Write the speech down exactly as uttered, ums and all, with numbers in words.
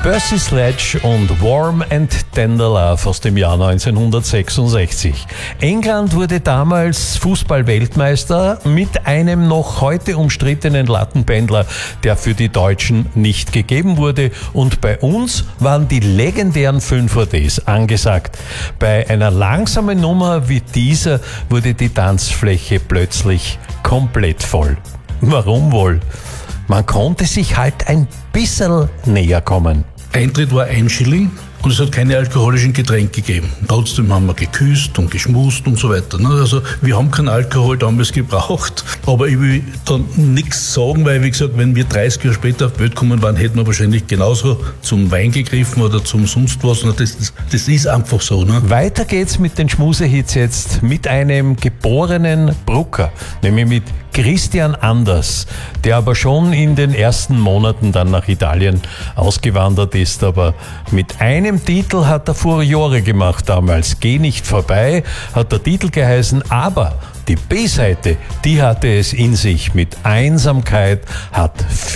Percy Sledge und Warm and Tender Love aus dem Jahr neunzehnhundertsechsundsechzig. England wurde damals Fußball-Weltmeister mit einem noch heute umstrittenen Lattenpendler, der für die Deutschen nicht gegeben wurde. Und bei uns waren die legendären fünf A Ds angesagt. Bei einer langsamen Nummer wie dieser wurde die Tanzfläche plötzlich komplett voll. Warum wohl? Man konnte sich halt ein bisschen näher kommen. Eintritt war ein Schilling und es hat keine alkoholischen Getränke gegeben. Trotzdem haben wir geküsst und geschmust und so weiter. Also wir haben keinen Alkohol damals gebraucht, aber ich will da nichts sagen, weil wie gesagt, wenn wir dreißig Jahre später auf die Welt gekommen waren, hätten wir wahrscheinlich genauso zum Wein gegriffen oder zum sonst was. Das, das, das ist einfach so. Ne? Weiter geht's mit den Schmusehits jetzt mit einem geborenen Brucker, nämlich mit Christian Anders, der aber schon in den ersten Monaten dann nach Italien ausgewandert ist, aber mit einem Titel hat er Furore gemacht damals. Geh nicht vorbei, hat der Titel geheißen, aber die B-Seite, die hatte es in sich. Mit Einsamkeit hat